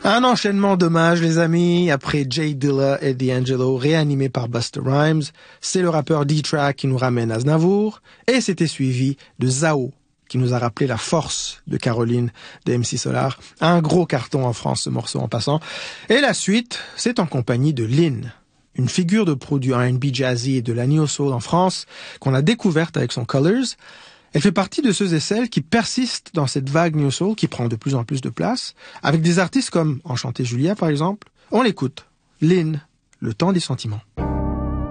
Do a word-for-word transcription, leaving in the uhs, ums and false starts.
Un enchaînement d'hommages, les amis. Après Jay Dilla et D'Angelo, réanimé par Busta Rhymes, c'est le rappeur D-Track qui nous ramène Aznavour, et c'était suivi de Zao, qui nous a rappelé la force de Caroline de M C Solar. Un gros carton en France, ce morceau en passant. Et la suite, c'est en compagnie de Lynn, une figure de proue du R and B jazzy et de la neo-soul en France, qu'on a découverte avec son Colors. Elle fait partie de ceux et celles qui persistent dans cette vague neo-soul qui prend de plus en plus de place, avec des artistes comme Enchanté Julia par exemple. On l'écoute. Lynn, Le temps des sentiments.